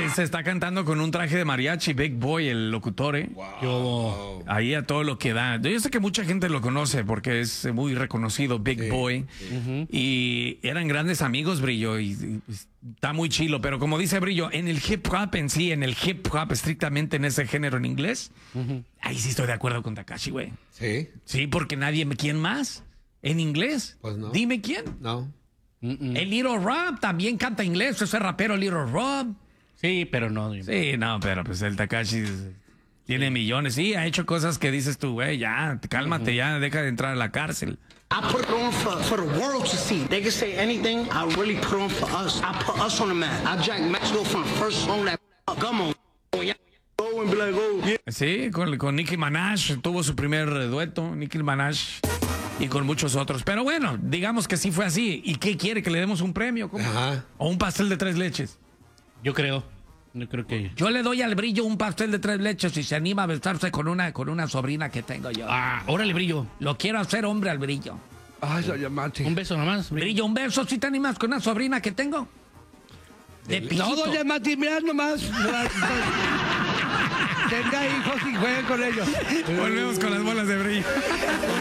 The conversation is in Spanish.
se está cantando con un traje de mariachi, Big Boy, el locutor, ¿eh? Wow. Ahí a todo lo que da. Yo sé que mucha gente lo conoce porque es muy reconocido, Big Boy. Y eran grandes amigos, Brillo, y está muy chilo. Pero como dice Brillo, en el hip hop en sí, en el hip hop estrictamente en ese género en inglés, ahí sí estoy de acuerdo con Tekashi, güey. Sí. Sí, porque ¿quién más? ¿En inglés? Pues no. Dime quién. No. El Little Rob también canta inglés, ese rapero Little Rob. Sí, pero no. Sí, no, pero pues el Tekashi tiene millones. Sí, ha hecho cosas que dices tú, güey, ya, cálmate, ya, deja de entrar a la cárcel. I put it on for the world to see. They can say anything. I really put on for us. I put us on the map. I Jack Maxwell from the first song that come on. Go and be like, oh, yeah. Sí, con Nicki Minaj tuvo su primer dueto, Nicki Minaj, y con muchos otros. Pero bueno, digamos que sí fue así. ¿Y qué quiere? ¿Que le demos un premio? ¿Cómo? Ajá. ¿O un pastel de 3 leches? Yo creo que... Yo le doy al Brillo un pastel de 3 leches si se anima a besarse con una sobrina que tengo yo. Órale, Brillo. Lo quiero hacer hombre al Brillo. Ay, soy Mati. Un beso nomás. Brillo, un beso si te animas con una sobrina que tengo. De piquito. No, doña Mati, mira nomás. Tenga hijos y juegue con ellos. Volvemos con las bolas de Brillo.